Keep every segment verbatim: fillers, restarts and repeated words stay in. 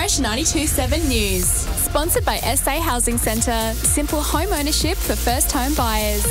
Fresh ninety-two point seven News. Sponsored by S A Housing Centre. Simple home ownership for first home buyers.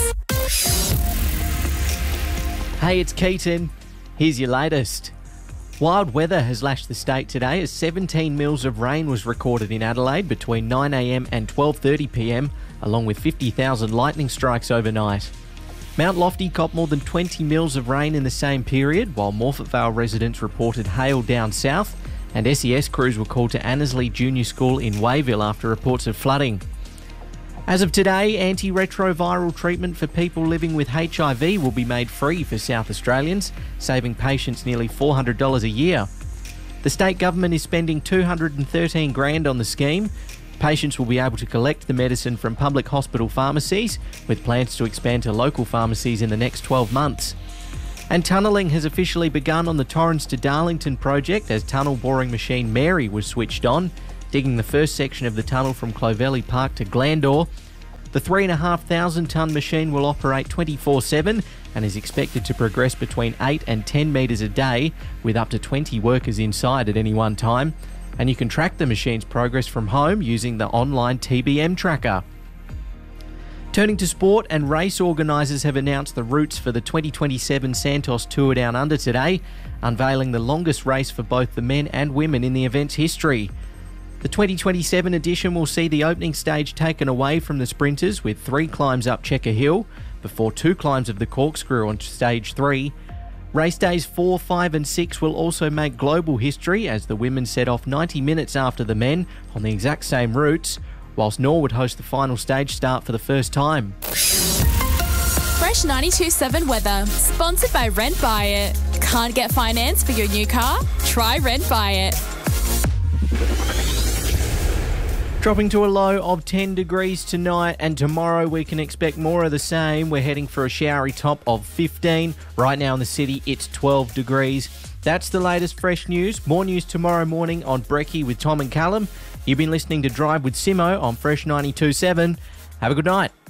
Hey, it's Keaton. Here's your latest. Wild weather has lashed the state today as seventeen mils of rain was recorded in Adelaide between nine a m and twelve thirty p m, along with fifty thousand lightning strikes overnight. Mount Lofty copped more than twenty mils of rain in the same period, while Morphett Vale residents reported hail down south, and S E S crews were called to Annesley Junior School in Wayville after reports of flooding. As of today, antiretroviral treatment for people living with H I V will be made free for South Australians, saving patients nearly four hundred dollars a year. The state government is spending two hundred thirteen grand on the scheme. Patients will be able to collect the medicine from public hospital pharmacies, with plans to expand to local pharmacies in the next twelve months. And tunnelling has officially begun on the Torrens to Darlington project as tunnel boring machine Mary was switched on, digging the first section of the tunnel from Clovelly Park to Glandore. The three thousand five hundred tonne machine will operate twenty-four seven and is expected to progress between eight and ten metres a day, with up to twenty workers inside at any one time. And you can track the machine's progress from home using the online T B M tracker. Turning to sport, and race organisers have announced the routes for the twenty twenty-seven Santos Tour Down Under today, unveiling the longest race for both the men and women in the event's history. The twenty twenty-seven edition will see the opening stage taken away from the sprinters with three climbs up Checker Hill, before two climbs of the corkscrew on stage three. Race days four, five and six will also make global history as the women set off ninety minutes after the men on the exact same routes, whilst Norwood host the final stage start for the first time. Fresh ninety-two point seven weather. Sponsored by Rent Buy It. Can't get finance for your new car? Try Rent Buy It. Dropping to a low of ten degrees tonight, and tomorrow we can expect more of the same. We're heading for a showery top of fifteen. Right now in the city, it's twelve degrees. That's the latest fresh news. More news tomorrow morning on Brekkie with Tom and Callum. You've been listening to Drive with Simo on Fresh ninety-two point seven. Have a good night.